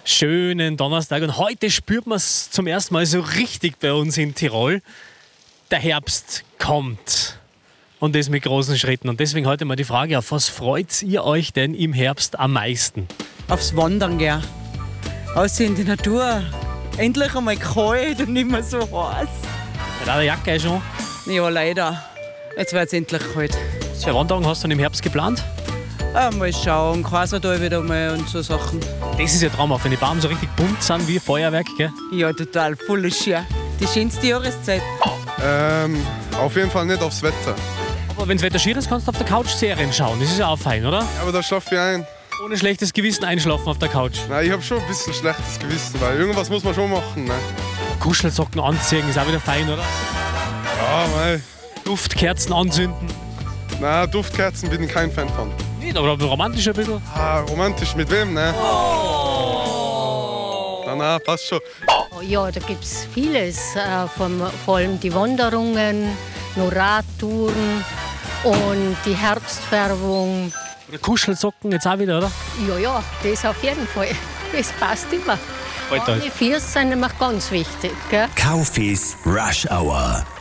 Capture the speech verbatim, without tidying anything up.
Schönen Donnerstag und heute spürt man es zum ersten Mal so richtig bei uns in Tirol. Der Herbst kommt und das mit großen Schritten. Und deswegen heute mal die Frage, auf was freut ihr euch denn im Herbst am meisten? Aufs Wandern gehen. Aussehen in die Natur. Endlich einmal kalt und nicht mehr so heiß. Mit einer Jacke schon. Ja, leider. Jetzt wird es endlich kalt. Was für Wanderung hast du denn im Herbst geplant? Ah, mal schauen, Quasartal wieder mal und so Sachen. Das ist ja traumhaft, wenn die Bäume so richtig bunt sind wie Feuerwerk, gell? Ja, total, voll schier. Die schönste Jahreszeit. Ähm, auf jeden Fall nicht aufs Wetter. Aber wenn das Wetter schier ist, kannst du auf der Couch Serien schauen. Das ist ja auch fein, oder? Ja, aber da schlafe ich ein. Ohne schlechtes Gewissen einschlafen auf der Couch. Nein, ich habe schon ein bisschen schlechtes Gewissen, weil irgendwas muss man schon machen. Ne? Kuschelsocken anziehen ist auch wieder fein, oder? Ja, mei. Duftkerzen anzünden. Na, Duftkerzen bin ich kein Fan von. Nicht, aber romantisch ein bisschen. Ah, romantisch mit wem, ne? Oh. Na, na, passt schon. Ja, da gibt es vieles, äh, vom, vor allem die Wanderungen, nur Radtouren und die Herbstfärbung. Oder Kuschelsocken jetzt auch wieder, oder? Ja, ja, das auf jeden Fall. Das passt immer. Freut euch. Die Viers sind nämlich ganz wichtig. Gell? Kaufis Rush Hour.